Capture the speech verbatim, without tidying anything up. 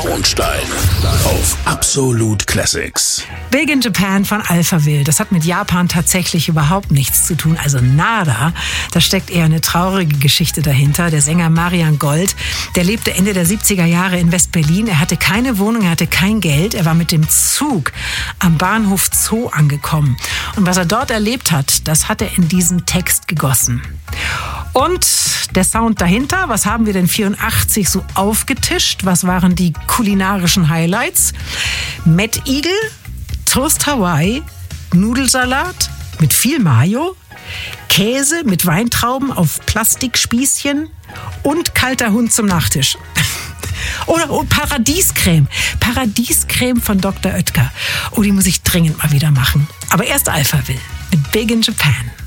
Tonstein auf Absolute Classics. Big in Japan von Alphaville. Das hat mit Japan tatsächlich überhaupt nichts zu tun. Also nada. Da steckt eher eine traurige Geschichte dahinter. Der Sänger Marian Gold, der lebte Ende der siebziger Jahre in West-Berlin. Er hatte keine Wohnung, er hatte kein Geld. Er war mit dem Zug am Bahnhof Zoo angekommen. Und was er dort erlebt hat, das hat er in diesen Text gegossen. Und der Sound dahinter, was haben wir denn vierundachtzig so aufgetischt? Was waren die kulinarischen Highlights? Mad Eagle, Toast Hawaii, Nudelsalat mit viel Mayo, Käse mit Weintrauben auf Plastikspießchen und kalter Hund zum Nachtisch. Oder oh, Paradiescreme. Paradiescreme von Doktor Oetker. Oh, die muss ich dringend mal wieder machen. Aber erst Alphaville mit Big in Japan.